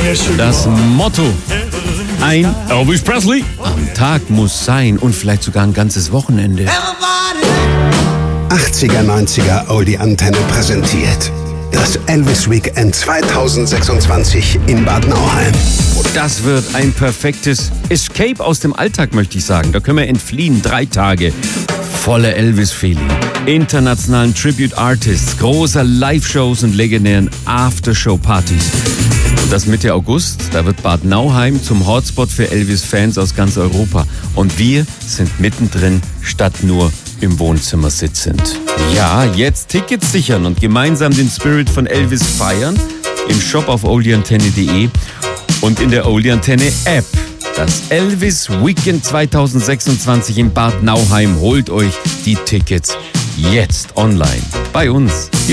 Das Motto: ein Elvis Presley am Tag muss sein und vielleicht sogar ein ganzes Wochenende. 80er, 90er Oldie Antenne präsentiert das Elvis Weekend 2026 in Bad Nauheim. Das wird ein perfektes Escape aus dem Alltag, möchte ich sagen. Da können wir entfliehen. 3 Tage. Volle Elvis-Feeling. Internationalen Tribute-Artists, großer Live-Shows und legendären Aftershow-Partys. Und das Mitte August, da wird Bad Nauheim zum Hotspot für Elvis-Fans aus ganz Europa. Und wir sind mittendrin, statt nur im Wohnzimmer sitzend. Ja, jetzt Tickets sichern und gemeinsam den Spirit von Elvis feiern. Im Shop auf oldieantenne.de und in der Oldie Antenne App. Das Elvis Weekend 2026 in Bad Nauheim. Holt euch die Tickets jetzt online bei uns.